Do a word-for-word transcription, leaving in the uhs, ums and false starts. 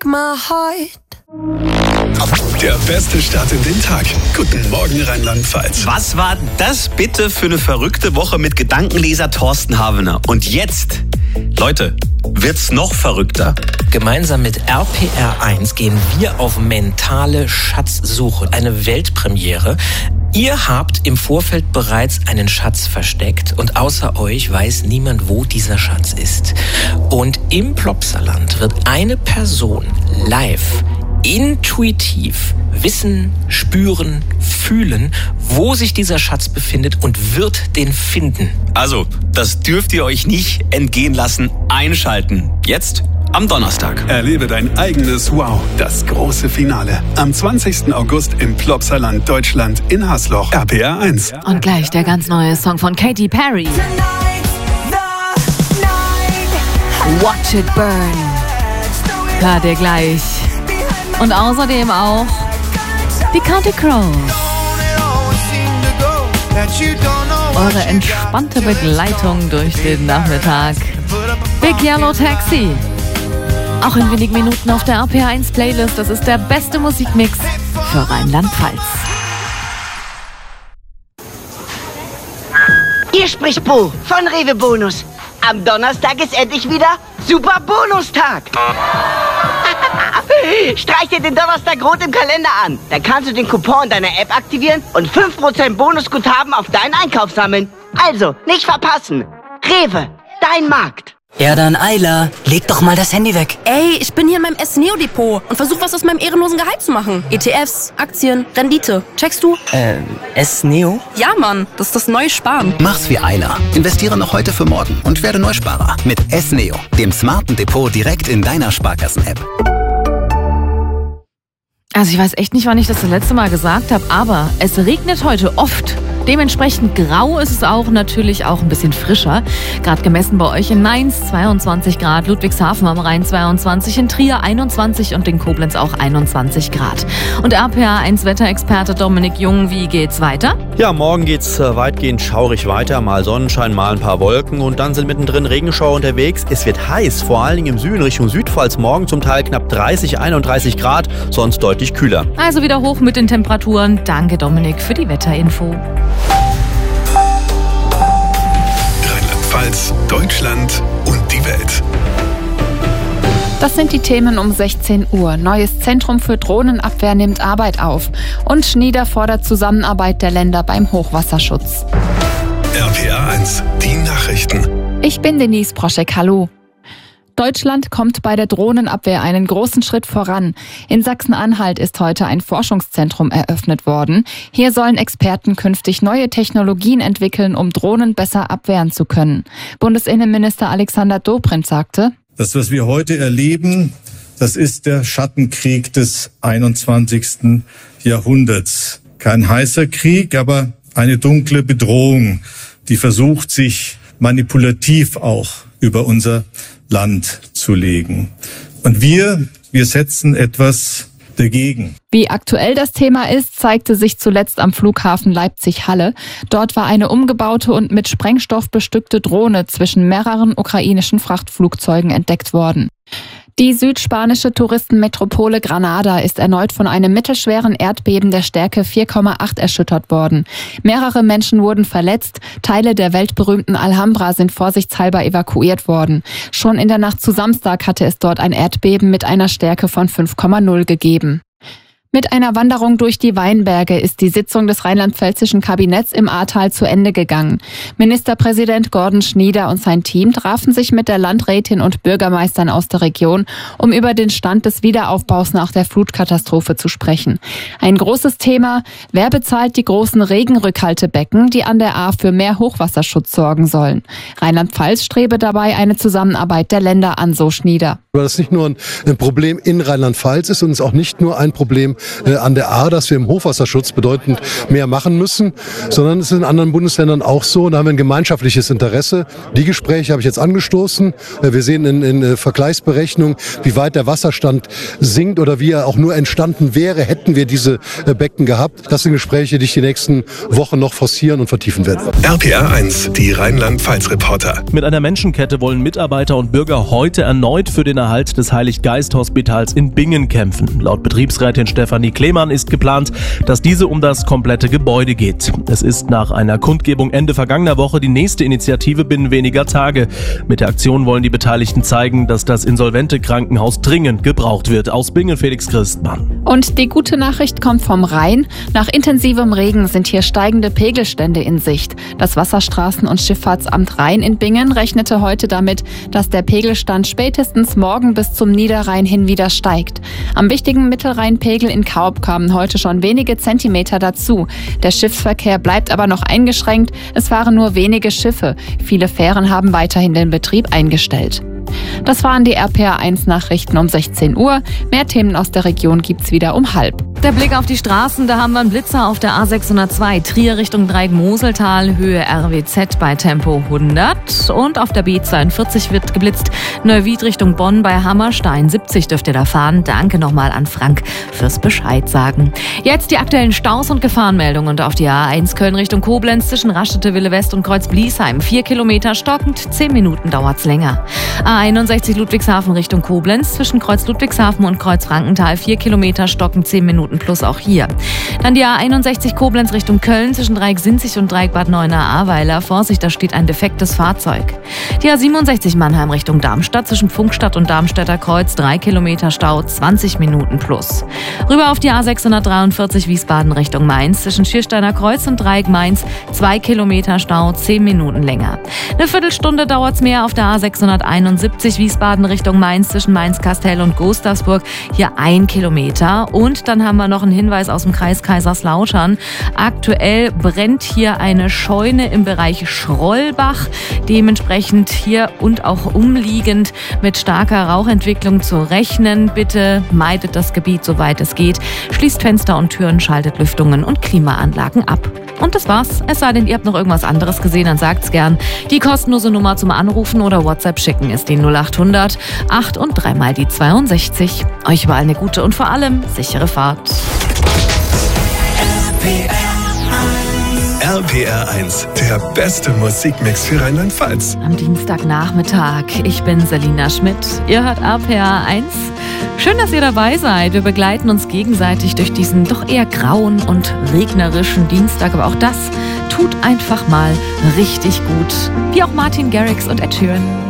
my heart. Der beste Start in den Tag. Guten Morgen Rheinland-Pfalz. Was war das bitte für eine verrückte Woche mit Gedankenleser Thorsten Havener? Und jetzt, Leute, wird's noch verrückter. Gemeinsam mit R P R eins gehen wir auf mentale Schatzsuche. Eine Weltpremiere. Ihr habt im Vorfeld bereits einen Schatz versteckt und außer euch weiß niemand, wo dieser Schatz ist. Und im Plopsaland wird eine Person live, intuitiv wissen, spüren, fühlen, wo sich dieser Schatz befindet und wird den finden. Also, das dürft ihr euch nicht entgehen lassen. Einschalten. Jetzt am Donnerstag. Erlebe dein eigenes Wow, das große Finale. Am zwanzigsten August im Plopsaland Deutschland in Hasloch. R P R eins. Und gleich der ganz neue Song von Katy Perry. Watch It Burn. Hört ihr gleich. Und außerdem auch die Counting Crows. Eure entspannte Begleitung durch den Nachmittag. Big Yellow Taxi. Auch in wenigen Minuten auf der R P R eins Playlist. Das ist der beste Musikmix für Rheinland-Pfalz. Hier spricht Bo von Rewe Bonus. Am Donnerstag ist endlich wieder Super Bonustag. Streich dir den Donnerstag rot im Kalender an. Dann kannst du den Coupon deiner App aktivieren und fünf Prozent Bonusguthaben auf deinen Einkauf sammeln. Also, nicht verpassen. Rewe, dein Markt. Ja dann, Ayla, leg doch mal das Handy weg. Ey, ich bin hier in meinem S-Neo-Depot und versuche was aus meinem ehrenlosen Gehalt zu machen. E T Fs, Aktien, Rendite. Checkst du? Äh, S-Neo? Ja, Mann, das ist das neue Sparen. Mach's wie Ayla. Investiere noch heute für morgen und werde Neusparer mit S-Neo, dem smarten Depot direkt in deiner Sparkassen-App. Also ich weiß echt nicht, wann ich das das letzte Mal gesagt habe, aber es regnet heute oft. Dementsprechend grau ist es auch, natürlich auch ein bisschen frischer. Gerade gemessen bei euch in Mainz zweiundzwanzig Grad, Ludwigshafen am Rhein zweiundzwanzig, in Trier einundzwanzig und in Koblenz auch einundzwanzig Grad. Und R P R eins Wetterexperte Dominik Jung, wie geht's weiter? Ja, morgen geht's weitgehend schaurig weiter, mal Sonnenschein, mal ein paar Wolken und dann sind mittendrin Regenschauer unterwegs. Es wird heiß, vor allen Dingen im Süden Richtung Südpfalz, morgen zum Teil knapp dreißig, einunddreißig Grad, sonst deutlich kühler. Also wieder hoch mit den Temperaturen. Danke Dominik für die Wetterinfo. Rheinland-Pfalz, Deutschland und die Welt. Das sind die Themen um sechzehn Uhr. Neues Zentrum für Drohnenabwehr nimmt Arbeit auf. Und Schnieder fordert Zusammenarbeit der Länder beim Hochwasserschutz. R P R eins, die Nachrichten. Ich bin Denise Proschek, hallo. Deutschland kommt bei der Drohnenabwehr einen großen Schritt voran. In Sachsen-Anhalt ist heute ein Forschungszentrum eröffnet worden. Hier sollen Experten künftig neue Technologien entwickeln, um Drohnen besser abwehren zu können. Bundesinnenminister Alexander Dobrindt sagte: Das, was wir heute erleben, das ist der Schattenkrieg des einundzwanzigsten Jahrhunderts. Kein heißer Krieg, aber eine dunkle Bedrohung, die versucht, sich manipulativ auch über unser Land zu legen. Und wir, wir setzen etwas dagegen. Wie aktuell das Thema ist, zeigte sich zuletzt am Flughafen Leipzig-Halle. Dort war eine umgebaute und mit Sprengstoff bestückte Drohne zwischen mehreren ukrainischen Frachtflugzeugen entdeckt worden. Die südspanische Touristenmetropole Granada ist erneut von einem mittelschweren Erdbeben der Stärke vier Komma acht erschüttert worden. Mehrere Menschen wurden verletzt, Teile der weltberühmten Alhambra sind vorsichtshalber evakuiert worden. Schon in der Nacht zu Samstag hatte es dort ein Erdbeben mit einer Stärke von fünf Komma null gegeben. Mit einer Wanderung durch die Weinberge ist die Sitzung des rheinland-pfälzischen Kabinetts im Ahrtal zu Ende gegangen. Ministerpräsident Gordon Schnieder und sein Team trafen sich mit der Landrätin und Bürgermeistern aus der Region, um über den Stand des Wiederaufbaus nach der Flutkatastrophe zu sprechen. Ein großes Thema: Wer bezahlt die großen Regenrückhaltebecken, die an der Ahr für mehr Hochwasserschutz sorgen sollen? Rheinland-Pfalz strebe dabei eine Zusammenarbeit der Länder an, so Schnieder. Weil das nicht nur ein Problem in Rheinland-Pfalz ist und es ist auch nicht nur ein Problem äh, an der Ahr, dass wir im Hochwasserschutz bedeutend mehr machen müssen, sondern es ist in anderen Bundesländern auch so. Da haben wir ein gemeinschaftliches Interesse. Die Gespräche habe ich jetzt angestoßen. Äh, wir sehen in, in äh, Vergleichsberechnungen, wie weit der Wasserstand sinkt oder wie er auch nur entstanden wäre, hätten wir diese äh, Becken gehabt. Das sind Gespräche, die ich die nächsten Wochen noch forcieren und vertiefen werde. R P R eins, die Rheinland-Pfalz-Reporter. Mit einer Menschenkette wollen Mitarbeiter und Bürger heute erneut für den Erhalt des Heilig-Geist-Hospitals in Bingen kämpfen. Laut Betriebsrätin Stefanie Klemann ist geplant, dass diese um das komplette Gebäude geht. Es ist nach einer Kundgebung Ende vergangener Woche die nächste Initiative binnen weniger Tage. Mit der Aktion wollen die Beteiligten zeigen, dass das insolvente Krankenhaus dringend gebraucht wird. Aus Bingen Felix Christmann. Und die gute Nachricht kommt vom Rhein. Nach intensivem Regen sind hier steigende Pegelstände in Sicht. Das Wasserstraßen- und Schifffahrtsamt Rhein in Bingen rechnete heute damit, dass der Pegelstand spätestens morgen bis zum Niederrhein hin wieder steigt. Am wichtigen Mittelrheinpegel in Kaub kamen heute schon wenige Zentimeter dazu. Der Schiffsverkehr bleibt aber noch eingeschränkt. Es fahren nur wenige Schiffe. Viele Fähren haben weiterhin den Betrieb eingestellt. Das waren die R P R eins Nachrichten um sechzehn Uhr. Mehr Themen aus der Region gibt's wieder um halb. Der Blick auf die Straßen, da haben wir einen Blitzer auf der A sechshundertzwei, Trier Richtung Dreieck-Moseltal, Höhe R W Z bei Tempo hundert. Und auf der B zweiundvierzig wird geblitzt, Neuwied Richtung Bonn bei Hammerstein, siebzig dürft ihr da fahren. Danke nochmal an Frank fürs Bescheid sagen. Jetzt die aktuellen Staus und Gefahrenmeldungen. Und auf die A eins Köln Richtung Koblenz zwischen Raschete, Wille West und Kreuz Bliesheim. Vier Kilometer stockend, zehn Minuten dauert's länger. A einundsechzig Ludwigshafen Richtung Koblenz zwischen Kreuz Ludwigshafen und Kreuz Frankenthal. Vier Kilometer stockend, zehn Minuten plus auch hier. Dann die A einundsechzig Koblenz Richtung Köln zwischen Dreieck Sinzig und Dreieck Bad Neuenahr-Ahrweiler. Vorsicht, da steht ein defektes Fahrzeug. Die A siebenundsechzig Mannheim Richtung Darmstadt zwischen Funkstadt und Darmstädter Kreuz. Drei Kilometer Stau, zwanzig Minuten plus. Rüber auf die A sechshundertdreiundvierzig Wiesbaden Richtung Mainz zwischen Schiersteiner Kreuz und Dreieck Mainz. Zwei Kilometer Stau, zehn Minuten länger. Eine Viertelstunde dauert's mehr auf der A sechshunderteinundsiebzig Wiesbaden Richtung Mainz zwischen Mainz-Kastel und Gustavsburg. Hier ein Kilometer. Und dann haben wir noch einen Hinweis aus dem Kreis Kaiserslautern. Aktuell brennt hier eine Scheune im Bereich Schrollbach. Dementsprechend hier und auch umliegend mit starker Rauchentwicklung zu rechnen. Bitte meidet das Gebiet, soweit es geht. Schließt Fenster und Türen, schaltet Lüftungen und Klimaanlagen ab. Und das war's. Es sei denn, ihr habt noch irgendwas anderes gesehen, dann sagt's gern. Die kostenlose Nummer zum Anrufen oder WhatsApp schicken ist die null achthundert acht und dreimal die zweiundsechzig. Euch war eine gute und vor allem sichere Fahrt. R P R eins, der beste Musikmix für Rheinland-Pfalz. Am Dienstagnachmittag. Ich bin Selina Schmidt. Ihr hört R P R eins. Schön, dass ihr dabei seid. Wir begleiten uns gegenseitig durch diesen doch eher grauen und regnerischen Dienstag. Aber auch das tut einfach mal richtig gut. Wie auch Martin Garrix und Ed Sheeran.